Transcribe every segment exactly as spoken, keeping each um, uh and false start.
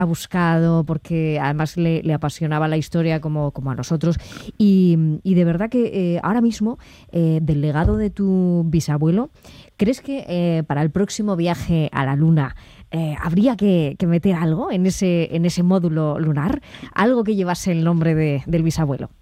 ha buscado, porque además le, le apasionaba la historia como, como a nosotros. Y, y de verdad que eh, ahora mismo, eh, del legado de tu bisabuelo, ¿crees que eh, para el próximo viaje a la Luna eh, habría que, que meter algo en ese, en ese módulo lunar? Algo que llevase el nombre de, del bisabuelo.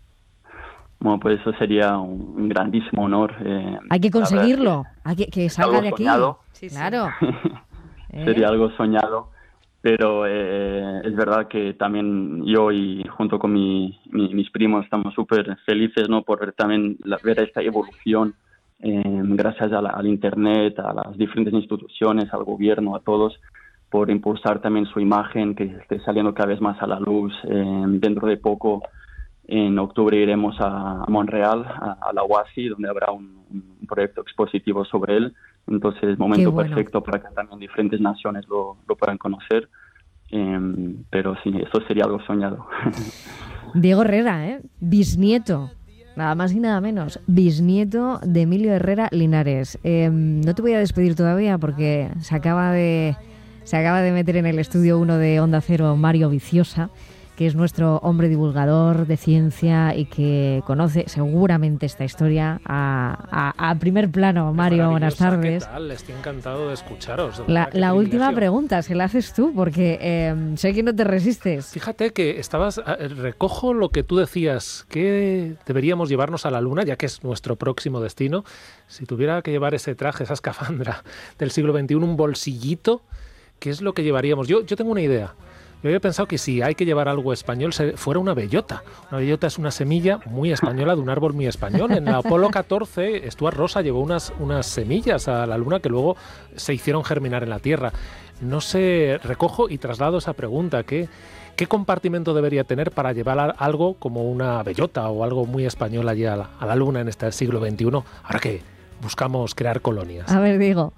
Bueno, pues eso sería un, un grandísimo honor. Eh, Hay que conseguirlo, que, hay que, que salga de aquí. Sí, claro. Sí. ¿Eh? Sería algo soñado. Pero eh, es verdad que también yo y junto con mi, mi, mis primos estamos súper felices, ¿no? Por ver también la, ver esta evolución eh, gracias a la, al Internet, a las diferentes instituciones, al gobierno, a todos, por impulsar también su imagen, que esté saliendo cada vez más a la luz. Eh, dentro de poco, en octubre, iremos a, a Montreal, a, a la U A S I, donde habrá un, un proyecto expositivo sobre él. Entonces, momento bueno. perfecto para que también diferentes naciones lo, lo puedan conocer. Eh, pero sí, eso sería algo soñado. Diego Herrera, ¿eh? Bisnieto, nada más y nada menos, bisnieto de Emilio Herrera Linares. Eh, no te voy a despedir todavía porque se acaba de, se acaba de meter en el estudio uno de Onda Cero Mario Viciosa, que es nuestro hombre divulgador de ciencia y que conoce seguramente esta historia a, a, a primer plano. Mario, buenas tardes. ¿Qué tal? Estoy encantado de escucharos. De la la última pregunta se la haces tú, porque eh, sé que no te resistes. Fíjate que estabas, recojo lo que tú decías, que deberíamos llevarnos a la Luna, ya que es nuestro próximo destino. Si tuviera que llevar ese traje, esa escafandra del siglo veintiuno, un bolsillito, ¿qué es lo que llevaríamos? Yo, yo tengo una idea. Yo había pensado que si hay que llevar algo español, fuera una bellota. Una bellota es una semilla muy española de un árbol muy español. En la Apolo catorce, Stuart Rosa llevó unas, unas semillas a la Luna que luego se hicieron germinar en la Tierra. No sé, recojo y traslado esa pregunta. ¿Qué, qué compartimento debería tener para llevar algo como una bellota o algo muy español allí a la, a la Luna en este siglo veintiuno, ahora que buscamos crear colonias? A ver, Diego.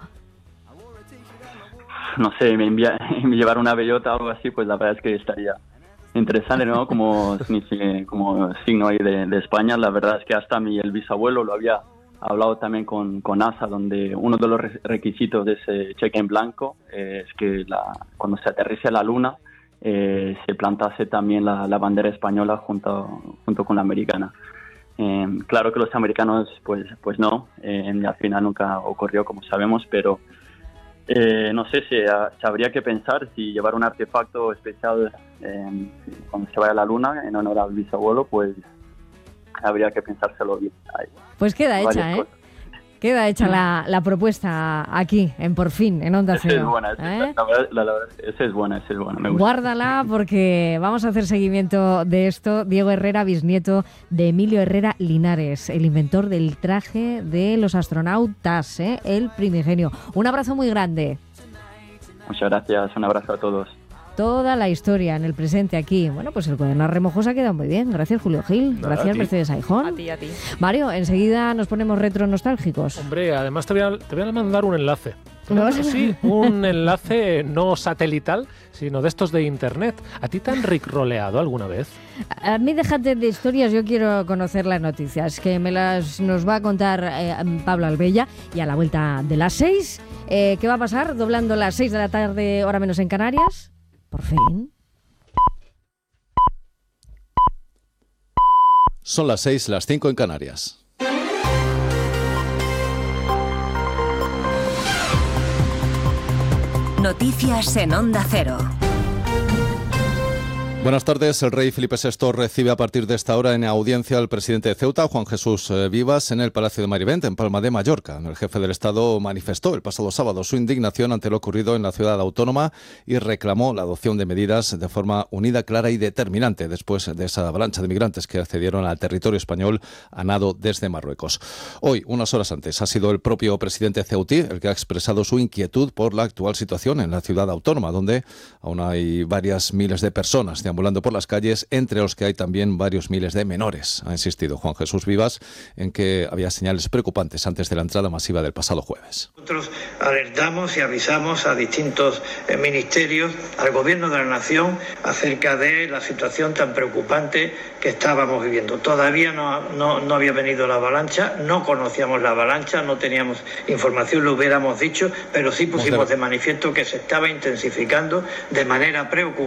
No sé, me, envía, me llevar una bellota o algo así, pues la verdad es que estaría interesante, ¿no? Como, como signo ahí de, de España. La verdad es que hasta mi el bisabuelo lo había hablado también con, con NASA, donde uno de los requisitos de ese cheque en blanco eh, es que la, cuando se aterrice a la Luna eh, se plantase también la, la bandera española junto, junto con la americana. Eh, claro que los americanos, pues, pues no, eh, al final nunca ocurrió, como sabemos, pero Eh, no sé si se habría que pensar si llevar un artefacto especial eh, cuando se vaya a la Luna en honor al bisabuelo, pues habría que pensárselo bien. Hay pues queda hecha, ¿eh? Cosas. Queda hecha la, la propuesta aquí, en Por Fin, en Onda Cero. Esa es buena, esa, ¿eh? la, la, la, la, esa es buena, esa es buena, me gusta. Guárdala porque vamos a hacer seguimiento de esto. Diego Herrera, bisnieto de Emilio Herrera Linares, el inventor del traje de los astronautas, ¿eh? El primigenio. Un abrazo muy grande. Muchas gracias, un abrazo a todos. Toda la historia en el presente aquí. Bueno, pues el cuaderno remojoso ha quedado muy bien. Gracias, Julio Gil. Nada, Gracias, Mercedes Aijón. A ti, a ti. Mario, enseguida nos ponemos retro nostálgicos. Hombre, además te voy a, te voy a mandar un enlace. No, sí, un enlace no satelital, sino de estos de internet. ¿A ti te han rickroleado alguna vez? A mí déjate de historias, yo quiero conocer las noticias, que me las nos va a contar eh, Pablo Albella, y a la vuelta de las seis, eh, ¿qué va a pasar? Doblando las seis de la tarde, hora menos en Canarias. Por fin. Son las seis, las cinco en Canarias. Noticias en Onda Cero. Buenas tardes. El rey Felipe sexto recibe a partir de esta hora en audiencia al presidente de Ceuta, Juan Jesús Vivas, en el Palacio de Marivent, en Palma de Mallorca. El jefe del Estado manifestó el pasado sábado su indignación ante lo ocurrido en la ciudad autónoma y reclamó la adopción de medidas de forma unida, clara y determinante después de esa avalancha de migrantes que accedieron al territorio español a nado desde Marruecos. Hoy, unas horas antes, ha sido el propio presidente ceutí el que ha expresado su inquietud por la actual situación en la ciudad autónoma, donde aún hay varias miles de personas de deambulando por las calles, entre los que hay también varios miles de menores. Ha insistido Juan Jesús Vivas en que había señales preocupantes antes de la entrada masiva del pasado jueves. Nosotros alertamos y avisamos a distintos eh, ministerios, al Gobierno de la Nación, acerca de la situación tan preocupante que estábamos viviendo. Todavía no, no, no había venido la avalancha, no conocíamos la avalancha, no teníamos información, lo hubiéramos dicho, pero sí pusimos de manifiesto que se estaba intensificando de manera preocupante.